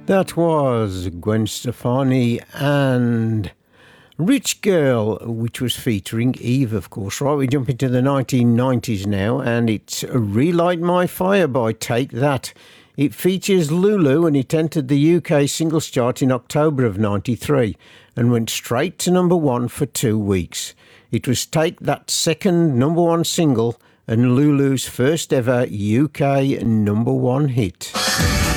That was Gwen Stefani and Rich Girl, which was featuring Eve, of course. Right, we jump into the 1990s now, and it's Relight My Fire by Take That. It features Lulu, and it entered the UK singles chart in October of 93 and went straight to number one for 2 weeks. It was Take That's second number one single and Lulu's first ever UK number one hit.